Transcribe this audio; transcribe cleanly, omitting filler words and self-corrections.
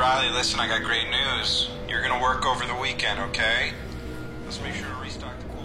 Riley, listen, I got great news. You're gonna work over the weekend, okay? Let's make sure to restock the